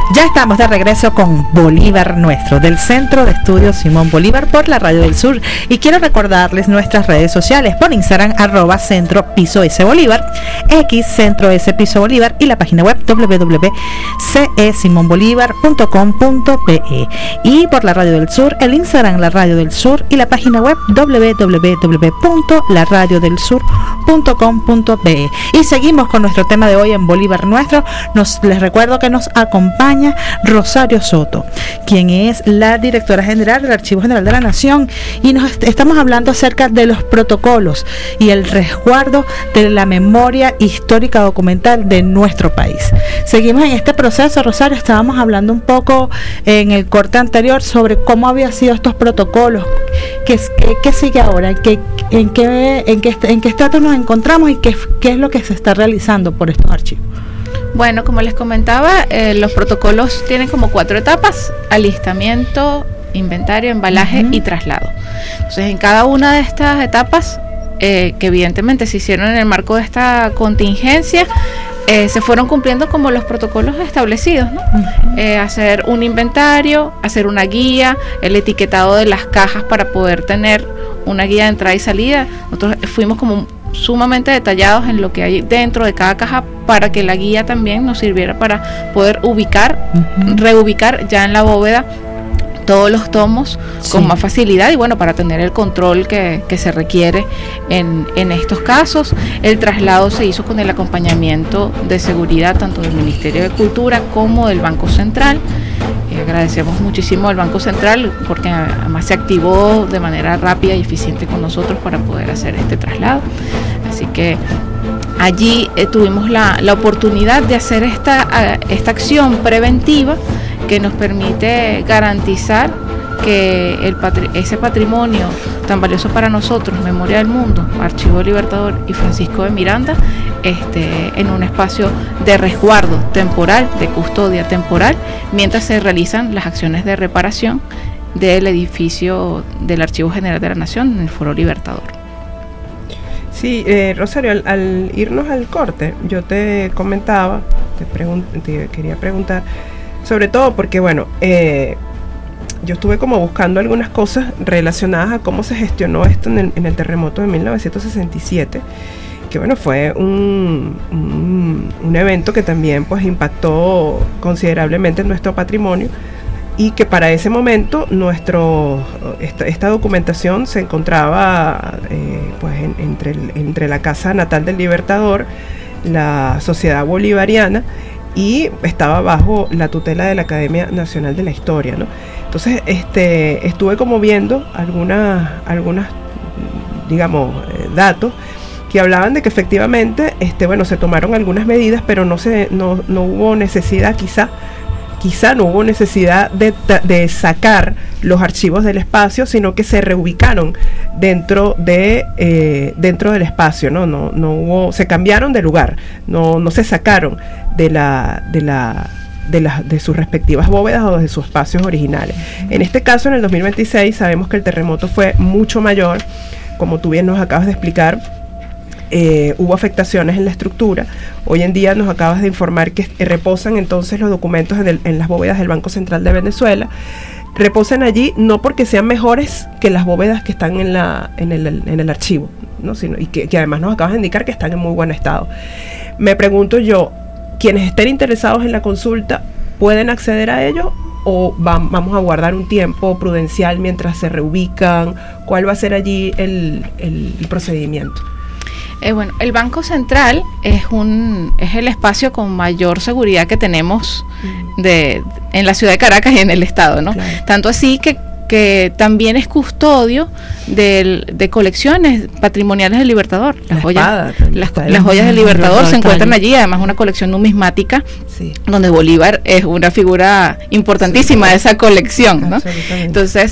Ya estamos de regreso con Bolívar Nuestro, del Centro de Estudios Simón Bolívar por la Radio del Sur. Y quiero recordarles nuestras redes sociales por Instagram, @Centro Piso S Bolívar, X Centro S Piso Bolívar y la página web www.cesimonbolivar.com.pe. Y por la Radio del Sur, el Instagram La Radio del Sur y la página web www.laradiodelsur.com.pe. Y seguimos con nuestro tema de hoy en Bolívar Nuestro. Les recuerdo que nos acompaña Rosario Soto, quien es la directora general del Archivo General de la Nación, y estamos hablando acerca de los protocolos y el resguardo de la memoria histórica documental de nuestro país. Seguimos en este proceso, Rosario. Estábamos hablando un poco en el corte anterior sobre cómo habían sido estos protocolos, qué sigue ahora, en qué estatus nos encontramos y qué es lo que se está realizando por estos archivos. Bueno, como les comentaba, los protocolos tienen como 4 etapas: alistamiento, inventario, embalaje y traslado. Entonces, en cada una de estas etapas, que evidentemente se hicieron en el marco de esta contingencia, se fueron cumpliendo como los protocolos establecidos, ¿no? Hacer un inventario, hacer una guía, el etiquetado de las cajas para poder tener una guía de entrada y salida. Nosotros fuimos como sumamente detallados en lo que hay dentro de cada caja para que la guía también nos sirviera para poder reubicar ya en la bóveda todos los tomos con más facilidad y bueno, para tener el control que se requiere en estos casos. El traslado se hizo con el acompañamiento de seguridad tanto del Ministerio de Cultura como del Banco Central. Agradecemos muchísimo al Banco Central porque además se activó de manera rápida y eficiente con nosotros para poder hacer este traslado. Así que allí tuvimos la oportunidad de hacer esta acción preventiva que nos permite garantizar que ese patrimonio tan valioso para nosotros, Memoria del Mundo, Archivo Libertador y Francisco de Miranda, en un espacio de resguardo temporal, de custodia temporal, mientras se realizan las acciones de reparación del edificio del Archivo General de la Nación en el Foro Libertador. Sí, Rosario, al irnos al corte, yo te comentaba, te quería preguntar, sobre todo porque, bueno, yo estuve como buscando algunas cosas relacionadas a cómo se gestionó esto en el terremoto de 1967, que bueno, fue un evento que también pues impactó considerablemente en nuestro patrimonio y que para ese momento esta documentación se encontraba pues entre la casa natal del Libertador, la Sociedad Bolivariana, y estaba bajo la tutela de la Academia Nacional de la Historia, ¿no? Entonces, estuve como viendo algunas digamos, datos que hablaban de que efectivamente, bueno, se tomaron algunas medidas, pero no hubo necesidad, quizá no hubo necesidad de sacar los archivos del espacio, sino que se reubicaron dentro del espacio, ¿no? No hubo, se cambiaron de lugar, no se sacaron de sus respectivas bóvedas o de sus espacios originales. En este caso, en el 2026, sabemos que el terremoto fue mucho mayor, como tú bien nos acabas de explicar. Hubo afectaciones en la estructura. Hoy en día nos acabas de informar que reposan entonces los documentos en las bóvedas del Banco Central de Venezuela. Reposan allí no porque sean mejores que las bóvedas que están en el archivo, ¿no? Sino, y que además nos acabas de indicar que están en muy buen estado. Me pregunto yo, ¿quienes estén interesados en la consulta pueden acceder a ello o vamos a guardar un tiempo prudencial mientras se reubican? ¿Cuál va a ser allí el procedimiento? Bueno, el Banco Central es el espacio con mayor seguridad que tenemos en la ciudad de Caracas y en el estado, ¿no? Claro. Tanto así que también es custodio de colecciones patrimoniales del Libertador. Las joyas del Libertador se encuentran allí, además una colección numismática, sí, donde Bolívar es una figura importantísima, sí, de esa colección, ¿no? Entonces,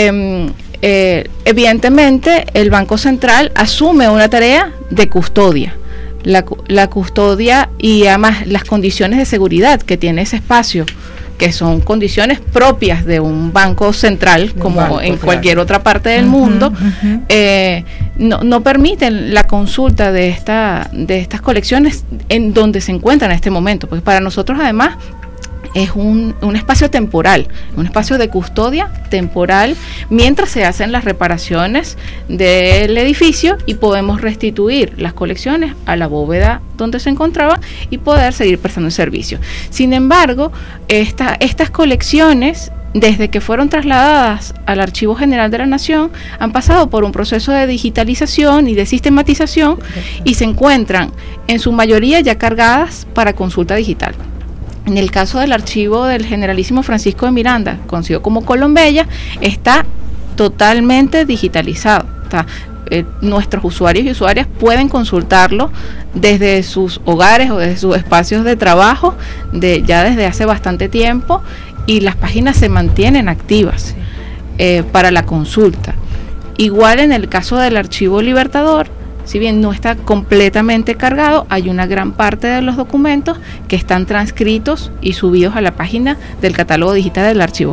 evidentemente el Banco Central asume una tarea de custodia, la custodia y además las condiciones de seguridad que tiene ese espacio, que son condiciones propias de un banco central, como en cualquier otra parte del mundo, no permiten la consulta de estas colecciones en donde se encuentran en este momento, porque para nosotros además es un espacio temporal, un espacio de custodia temporal mientras se hacen las reparaciones del edificio y podemos restituir las colecciones a la bóveda donde se encontraban y poder seguir prestando el servicio. Sin embargo, estas colecciones, desde que fueron trasladadas al Archivo General de la Nación, han pasado por un proceso de digitalización y de sistematización y se encuentran en su mayoría ya cargadas para consulta digital. En el caso del archivo del Generalísimo Francisco de Miranda, conocido como Colombella, está totalmente digitalizado. Nuestros usuarios y usuarias pueden consultarlo desde sus hogares o desde sus espacios de trabajo ya desde hace bastante tiempo, y las páginas se mantienen activas para la consulta. Igual en el caso del Archivo Libertador, si bien no está completamente cargado, hay una gran parte de los documentos que están transcritos y subidos a la página del catálogo digital del Archivo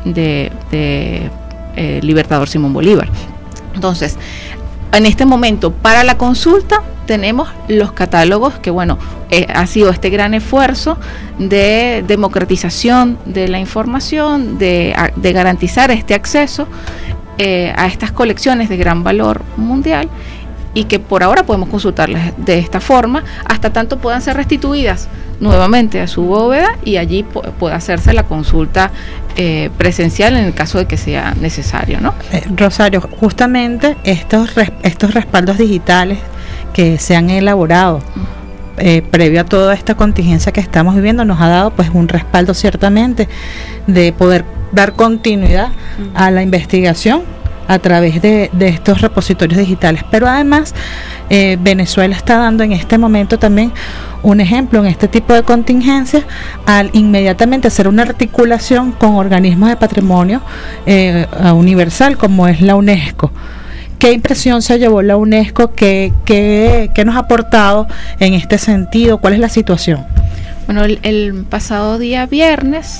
de Libertador Simón Bolívar. Entonces, en este momento, para la consulta, tenemos los catálogos que, ha sido este gran esfuerzo de democratización de la información, de garantizar este acceso a estas colecciones de gran valor mundial, y que por ahora podemos consultarlas de esta forma hasta tanto puedan ser restituidas nuevamente a su bóveda y allí pueda hacerse la consulta presencial en el caso de que sea necesario, ¿no? Rosario, justamente estos respaldos digitales que se han elaborado previo a toda esta contingencia que estamos viviendo nos ha dado pues un respaldo ciertamente de poder dar continuidad a la investigación a través de estos repositorios digitales. Pero además Venezuela está dando en este momento también un ejemplo en este tipo de contingencias al inmediatamente hacer una articulación con organismos de patrimonio universal como es la UNESCO. ¿Qué impresión se llevó la UNESCO? ¿Qué nos ha aportado en este sentido? ¿Cuál es la situación? Bueno, el pasado día viernes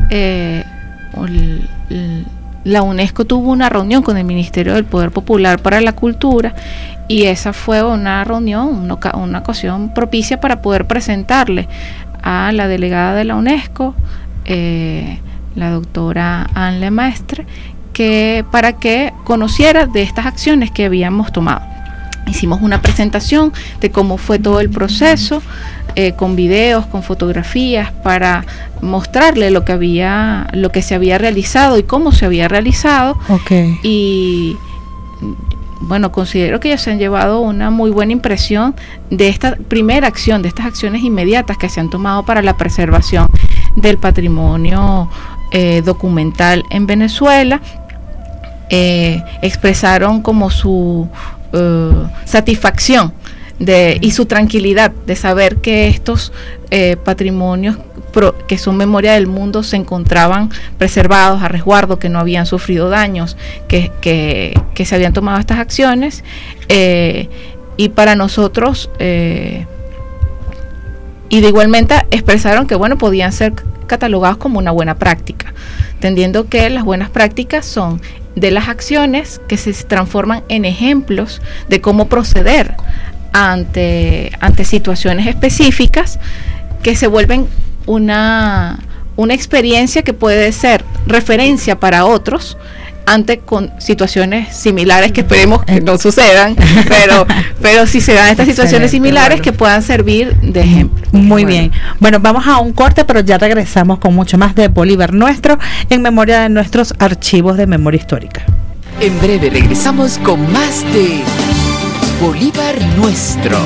la UNESCO tuvo una reunión con el Ministerio del Poder Popular para la Cultura, y esa fue una reunión, una ocasión propicia para poder presentarle a la delegada de la UNESCO, la doctora Anne Lemestre, para que conociera de estas acciones que habíamos tomado. Hicimos una presentación de cómo fue todo el proceso, con videos, con fotografías, para mostrarle lo que se había realizado y cómo se había realizado. Okay. Y considero que ellos se han llevado una muy buena impresión de esta primera acción, de estas acciones inmediatas que se han tomado para la preservación del patrimonio documental en Venezuela. Expresaron como su satisfacción y su tranquilidad de saber que estos patrimonios que son memoria del mundo se encontraban preservados, a resguardo, que no habían sufrido daños, que se habían tomado estas acciones, y para nosotros y de igualmente expresaron que podían ser catalogados como una buena práctica, entendiendo que las buenas prácticas son de las acciones que se transforman en ejemplos de cómo proceder ante situaciones específicas, que se vuelven una experiencia que puede ser referencia para otros con situaciones similares, que esperemos que no sucedan, pero si se dan estas situaciones similares, que puedan servir de ejemplo. Muy bien. Bueno, vamos a un corte, pero ya regresamos con mucho más de Bolívar Nuestro, en memoria de nuestros archivos de memoria histórica. En breve regresamos con más de Bolívar Nuestro.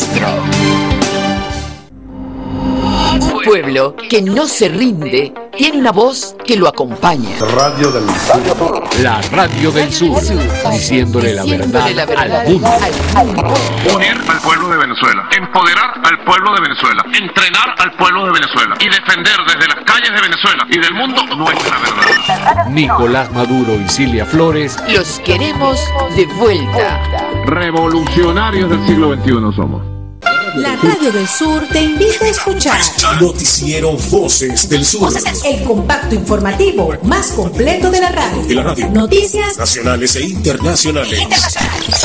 Pueblo que no se rinde tiene una voz que lo acompaña. Radio del Sur. La Radio del Sur, diciéndole la verdad al mundo. Unir al pueblo de Venezuela, empoderar al pueblo de Venezuela, entrenar al pueblo de Venezuela y defender desde las calles de Venezuela y del mundo nuestra verdad. Nicolás Maduro y Cilia Flores. Los queremos de vuelta. Revolucionarios del siglo XXI somos. La Radio del Sur te invita a escuchar Noticiero Voces del Sur. El compacto informativo más completo de la radio. De la radio. Noticias nacionales e internacionales.